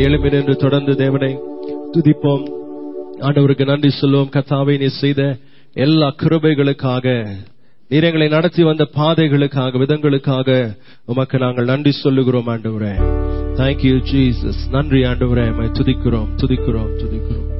எழும்பி நின்று தொடர்ந்து தேவனை துதிப்போம். ஆண்டவருக்கு நன்றி சொல்லுவோம். கர்த்தாவே, நீர் செய்த எல்லா கிருபைகளுக்காக, நீர் எங்களை நடத்தி வந்த பாதைகளுக்காக, விதங்களுக்காக உமக்கு நாங்கள் நன்றி சொல்லுகிறோம் ஆண்டவரே. Thank you Jesus. நன்றி ஆண்டவரே. துதிக்கிறோம் துதிக்கிறோம் துதிக்கிறோம்.